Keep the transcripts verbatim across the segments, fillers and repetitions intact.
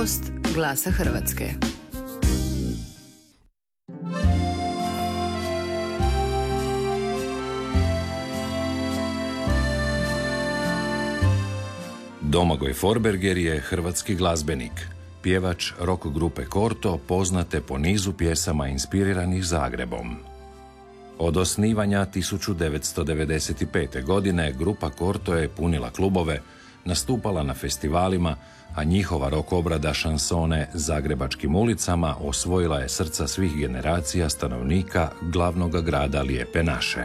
gost Glasa Hrvatske. Domagoj Forberger je hrvatski glazbenik, pjevač rock grupe Korto, poznate po nizu pjesama inspiriranih Zagrebom. Od osnivanja tisuću devetsto devedeset pete. godine grupa Korto je punila klubove, nastupala na festivalima, a njihova rock obrada šansone Zagrebačkim ulicama osvojila je srca svih generacija stanovnika glavnog grada Lijepe naše.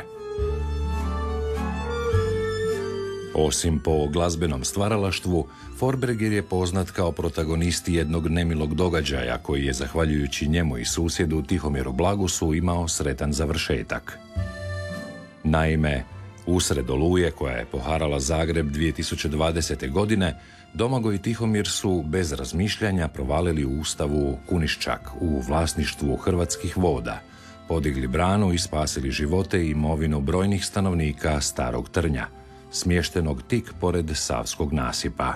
Osim po glazbenom stvaralaštvu, Forberger je poznat kao protagonist jednog nemilog događaja koji je, zahvaljujući njemu i susjedu Tihomiru Blagusu, imao sretan završetak. Naime, usred oluje koja je poharala Zagreb dvije tisuće dvadesete. godine, Domagoj i Tihomir su bez razmišljanja provalili u ustavu Kuniščak u vlasništvu Hrvatskih voda, podigli branu i spasili živote i imovinu brojnih stanovnika Starog Trnja, smještenog tik pored Savskog nasipa.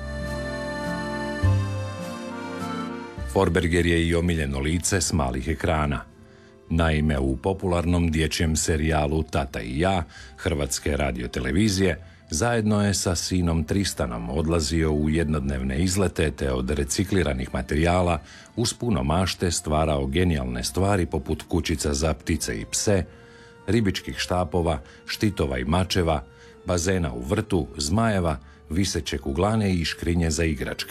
Forberger je i omiljeno lice s malih ekrana. Naime, u popularnom dječjem serijalu Tata i ja Hrvatske radiotelevizije zajedno je sa sinom Tristanom odlazio u jednodnevne izlete te od recikliranih materijala uz puno mašte stvarao genijalne stvari poput kućica za ptice i pse, ribičkih štapova, štitova i mačeva, bazena u vrtu, zmajeva, viseće kuglane i škrinje za igračke.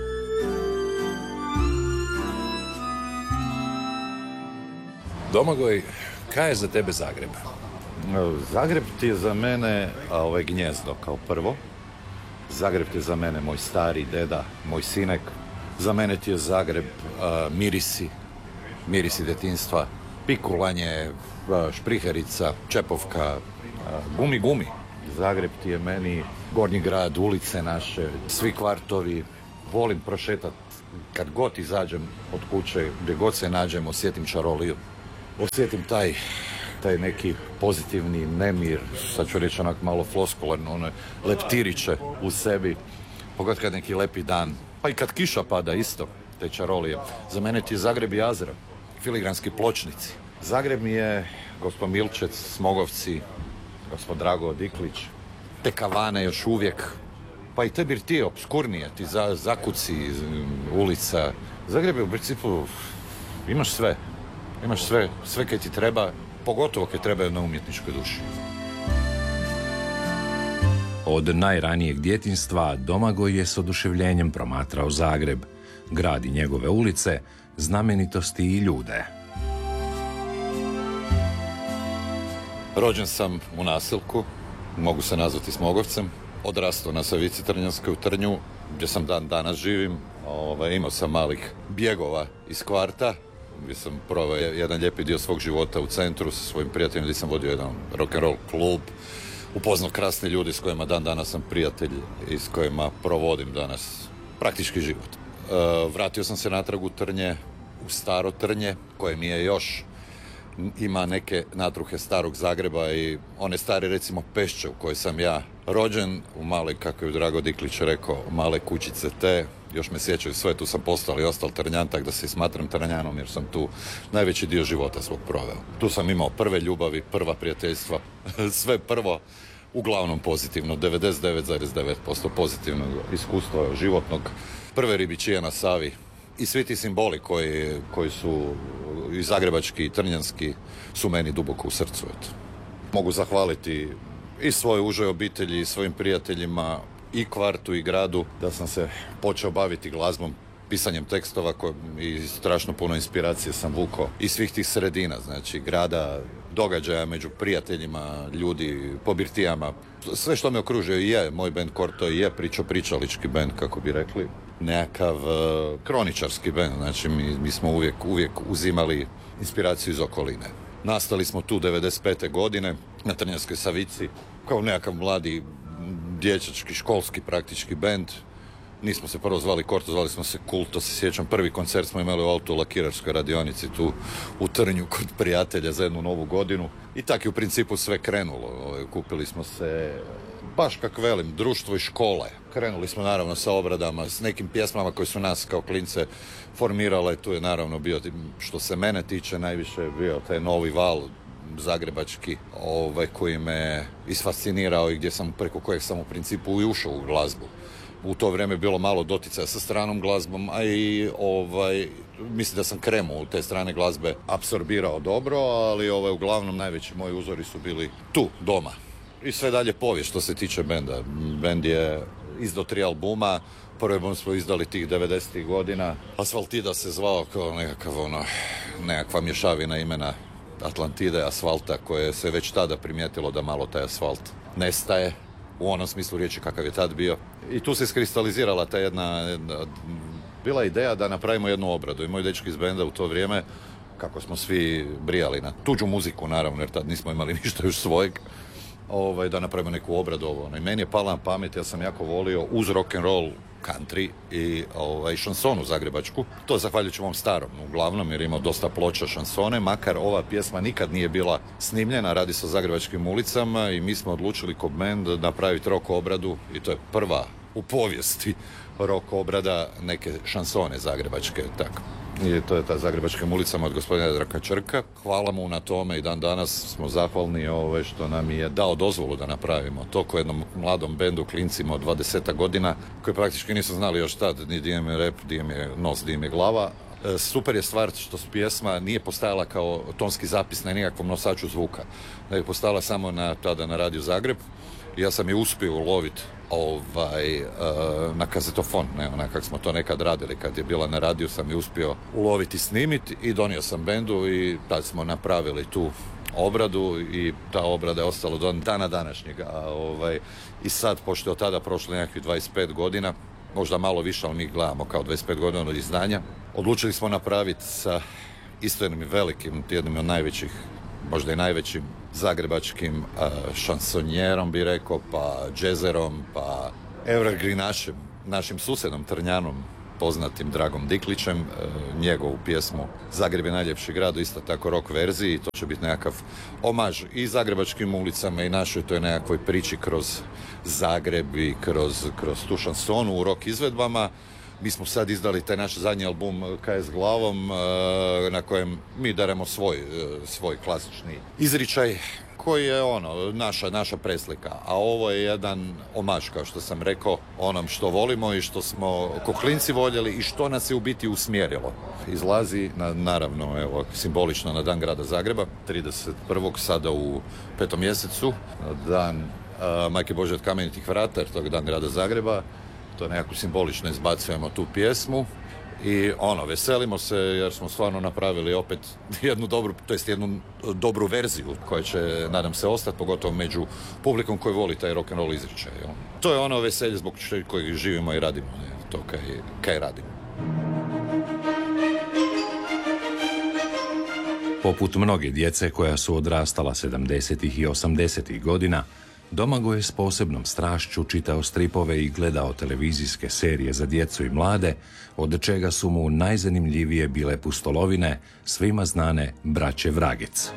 Domagoj, kaj je za tebe Zagreb? Zagreb ti je za mene a, ovaj gnjezdo kao prvo. Zagreb ti je za mene moj stari deda, moj sinek. Za mene ti je Zagreb a, mirisi, mirisi detinjstva, pikulanje, a, špriherica, čepovka, a, gumi gumi. Zagreb ti je meni Gornji grad, ulice naše, svi kvartovi. Volim prošetati kad god izađem od kuće, gdje god se nađem, osjetim čaroliju. Osjetim taj, taj neki pozitivni nemir, sad ću reći onak malo floskularno, one leptiriće u sebi. Pogod kad neki lepi dan, pa i kad kiša pada isto, te čarolije. Za mene ti je Zagreb i Jazra, filigranski pločnici. Zagreb mi je gospod Milčec, Smogovci, gospod Drago Diklić, te kavane još uvijek, pa i te birtije obskurnije, ti za, zakuci, ulica. Zagreb je u principu, imaš sve, imaš sve, sve kaj ti treba, pogotovo kaj treba na umjetničkoj duši. Od najranijeg djetinjstva Domagoj je s oduševljenjem promatrao Zagreb, grad i njegove ulice, znamenitosti i ljude. Rođen sam u naselku, mogu se nazvati Smogovcem. Odrastao na Savici Trnjanskoj u Trnju, gdje sam dan danas živim. Ove, imao sam malih bjegova iz kvarta, gdje sam proveo jedan lijepi dio svog života u centru sa svojim prijateljima, gdje sam vodio jedan rock'n'roll klub. Upoznao krasne ljudi s kojima dan danas sam prijatelj i s kojima provodim danas praktički život. E, vratio sam se natrag u Trnje, u Staro Trnje, koje mi je još ima neke natruhe starog Zagreba i one stare, recimo, Pešće u kojoj sam ja rođen, u maloj, kako je Drago Diklić rekao, male kućice te. Još me sjećaju sve, tu sam postao i ostal Trnjan, tak da se smatram Trnjanom jer sam tu najveći dio života svog proveo. Tu sam imao prve ljubavi, prva prijateljstva, sve prvo, uglavnom pozitivno, devedeset devet zarez devet posto pozitivnog iskustva životnog, prve ribičije na Savi. I svi ti simboli koji, koji su i zagrebački i trnjanski su meni duboko u srcu. Eto. Mogu zahvaliti i svojoj užoj obitelji i svojim prijateljima i kvartu i gradu da sam se počeo baviti glazbom, pisanjem tekstova koje, i strašno puno inspiracije sam vukao iz svih tih sredina, znači grada, događaja među prijateljima, ljudi, po birtijama. Sve što me okružuje je, moj band Korto je pričo pričalički band, kako bi rekli. Nekakav uh, kroničarski band, znači mi, mi smo uvijek, uvijek uzimali inspiraciju iz okoline. Nastali smo tu devedeset pete. godine na Trnjanskoj Savici kao nekakav mladi dječački, školski praktički band. Nismo se prvo zvali Korto, zvali smo se Kult, to se sjećam. Prvi koncert smo imali u auto u lakirarskoj radionici tu u Trnju kod prijatelja za jednu novu godinu. I tak je u principu sve krenulo. Kupili smo se, baš kak velim, društvo i škole. Krenuli smo naravno sa obradama, s nekim pjesmama koje su nas kao klince formirale. Tu je naravno bio, što se mene tiče, najviše bio taj novi val zagrebački, ovaj, koji me isfascinirao i gdje sam, preko kojeg sam u principu i ušao u glazbu. U to vrijeme je bilo malo doticaja sa stranom glazbom, a i ovaj, mislim da sam kremu u te strane glazbe apsorbirao dobro, ali ovaj, uglavnom najveći moji uzori su bili tu, doma. I sve dalje povijest što se tiče benda. Bend je izdao tri albuma, prvi album smo izdali tih devedesetih godina. Asfaltida se zvao kao nekakav, ono, nekakva mješavina imena Atlantide, asfalta, koje se već tada primijetilo da malo taj asfalt nestaje, u onom smislu riječi kakav je tad bio. I tu se iskristalizirala ta jedna, jedna bila ideja da napravimo jednu obradu. I moji dečki iz benda u to vrijeme, kako smo svi brijali na tuđu muziku, naravno, jer tad nismo imali ništa još svojeg, ovaj, da napravimo neku obradu ovo. I meni je pala na pamet, ja sam jako volio uz rock and roll country i ovaj, šansonu zagrebačku. To zahvaljujući ovom starom, uglavnom, jer imao dosta ploča šansone, makar ova pjesma nikad nije bila snimljena, radi se o zagrebačkim ulicama i mi smo odlučili ko band napraviti rock obradu i to je prva u povijesti rock obrada neke šansone zagrebačke, tako. I to je ta zagrebačkim ulicama od gospodina Draka Črka. Hvala mu na tome i dan danas smo zahvalni ovaj, što nam je dao dozvolu da napravimo to ko jednom mladom bendu, klincima od dvadesetak godina, koji praktički nisu znali još tad ni di im je rep, di im je nos, di im je glava. E, super je stvar što pjesma nije postajala kao tonski zapis na nikakvom nosaču zvuka, da je postajala samo na, tada na Radio Zagreb. Ja sam je uspio uloviti ovaj, uh, na kazetofon, ne, onak kak smo to nekad radili, kad je bila na radiju sam je uspio uloviti i snimiti i donio sam bendu i tad smo napravili tu obradu i ta obrada je ostala do dana današnjeg. A, ovaj, i sad, pošto je od tada prošlo nekakvih dvadeset pet godina, možda malo više, ali mi gledamo kao dvadeset pet godina od izdanja, odlučili smo napraviti sa isto jednim velikim, jednim od najvećih, možda i najvećim zagrebačkim uh, šansonjerom bi rekao, pa džezerom, pa evergreenašem, našim susjedom Trnjanom, poznatim Dragom Diklićem, uh, njegovu pjesmu Zagreb je najljepši grad, isto tako rock verziji. To će biti nekakav omaž i zagrebačkim ulicama i našoj toj nekakvoj priči kroz Zagreb i kroz, kroz tu šansonu u rock izvedbama. Mi smo sad izdali taj naš zadnji album Kaj s glavom, na kojem mi daremo svoj, svoj klasični izričaj koji je ono, naša, naša preslika. A ovo je jedan omaž, kao što sam rekao, onom što volimo i što smo ko klinci voljeli i što nas je u biti usmjerilo. Izlazi, na, naravno, evo, simbolično na Dan grada Zagreba, trideset prvog sada u petom mjesecu, dan uh, Majke Božje od kamenitih vrata, jer to je Dan grada Zagreba. To nekako simbolično izbacujemo tu pjesmu i ono, veselimo se jer smo stvarno napravili opet jednu dobru, to jest jednu dobru verziju koja će, nadam se, ostati, pogotovo među publikom koji voli taj rock and roll izričaj. To je ono veselje zbog kojeg živimo i radimo, to kaj, kaj radimo. Poput mnoge djece koja su odrastala sedamdesetih i osamdesetih godina, Domagoj je s posebnom strašću čitao stripove i gledao televizijske serije za djecu i mlade, od čega su mu najzanimljivije bile pustolovine, svima znane Braće Vragec.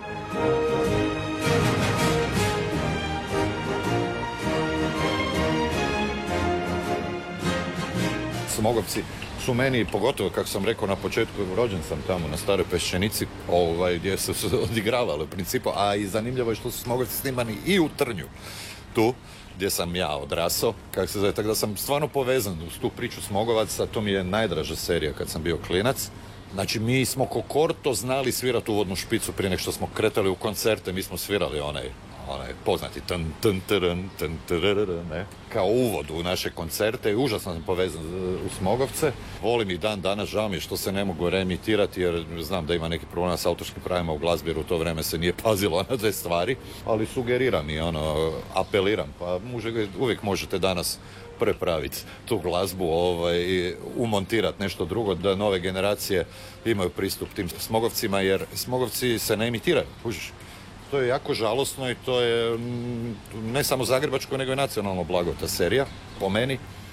Smogovci su meni, pogotovo kako sam rekao na početku, rođen sam tamo na Staroj Peščenici, ovaj, gdje su se odigravali u principu, a i zanimljivo je što su Smogovci snimani i u Trnju, tu gdje sam ja odrasao, kako se zove, tako da sam stvarno povezan uz tu priču Smogovaca. To mi je najdraža serija kad sam bio klinac. Znači, mi smo ko Korto znali svirati uvodnu špicu prije nego što smo kretali u koncerte, mi smo svirali onaj onaj poznati tan, tan, taran, tan, tararara, ne? Kao uvod u naše koncerte i užasno sam povezan u Smogovce. Volim ih dan danas, žao mi je što se ne mogu reemitirati jer znam da ima neki problema s autorskim pravima u glazbi jer u to vrijeme se nije pazilo na te stvari, ali sugeriram i ono, apeliram, pa muže, uvijek možete danas prepraviti tu glazbu, ovaj, umontirati nešto drugo da nove generacije imaju pristup tim Smogovcima, jer Smogovci se ne emitiraju, kužiš. To je jako žalosno i to je ne samo zagrebačko, nego i nacionalno blago ta serija, po meni.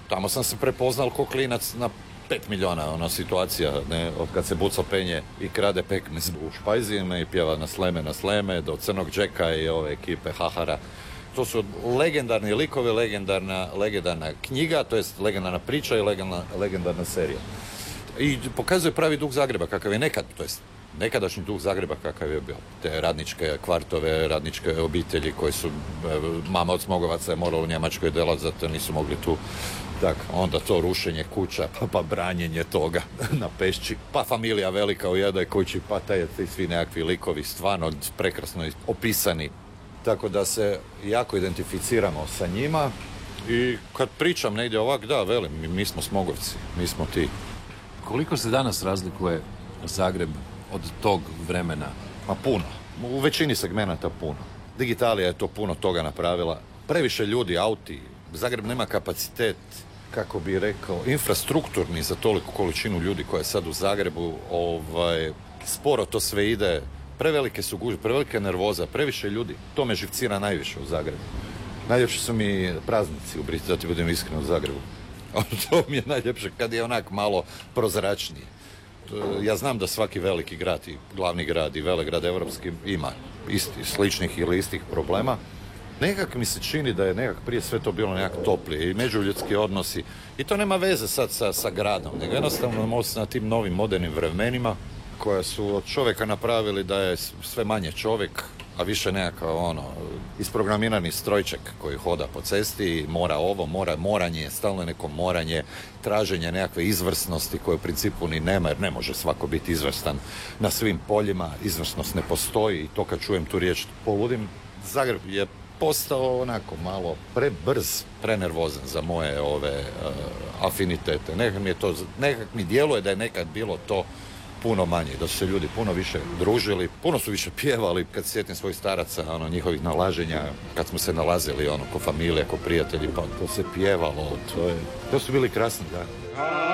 tamo sam se prepoznal ko klinac na pet milijuna, ona situacija, ne, od kad se Buco penje i krade pekmez u špajzime i pjeva na sleme na sleme, do Crnog Džeka i ove ekipe Hahara. To su legendarni likovi, legendarna, legendarna knjiga, to jest legendarna priča i legendarna, legendarna serija. I pokazuje pravi duh Zagreba, kakav je nekad, to jest nekadašnji duh Zagreba kakav je bio. Te radničke kvartove, radničke obitelji koji su, mama od Smogovaca je morala u Njemačkoj delati, zato nisu mogli tu. Tak, onda to rušenje kuća, pa, pa branjenje toga na Pešći, pa familija velika u jednoj kući, pa taj, ti svi nekakvi likovi stvarno prekrasno opisani. Tako da se jako identificiramo sa njima i kad pričam negdje ovak, da, velim, mi, mi smo Smogovci, mi smo ti. Koliko se danas razlikuje Zagreb od tog vremena? Ma puno. U većini segmenata puno. Digitalija je to puno toga napravila. Previše ljudi, auti. Zagreb nema kapacitet, kako bi rekao, infrastrukturni za toliku količinu ljudi koja je sad u Zagrebu. Ovaj, sporo to sve ide. Prevelike su gužve, prevelika nervoza, previše ljudi. To me živcira najviše u Zagrebu. Najljepši su mi praznici u Briti, da ti budem iskren, u Zagrebu. To mi je najljepše kad je onak malo prozračniji. Ja znam da svaki veliki grad i glavni grad i velegrad evropski ima isti, sličnih ili istih problema. Nekak mi se čini da je nekak prije sve to bilo nekak toplije i međuljudski odnosi. I to nema veze sad sa, sa gradom, nego jednostavno na tim novim modernim vremenima koja su od čovjeka napravili da je sve manje čovjek, a više nekakav ono, isprogramirani strojček koji hoda po cesti, mora ovo, mora moranje, stalno je neko moranje, traženje nekakve izvrsnosti koje u principu ni nema, jer ne može svako biti izvrstan na svim poljima, izvrsnost ne postoji i to kad čujem tu riječ poludim. Zagreb je postao onako malo prebrz, prenervozan za moje ove uh, afinitete. Nekak mi je to, nekak mi djeluje da je nekad bilo to puno manje, da su se ljudi puno više družili, puno su više pjevali. Kad se sjetim svojih staraca, ono, njihovih nalaženja, kad smo se nalazili, ono, ko familija, ko prijatelji, pa to se pjevalo, to je, to su bili krasni dani.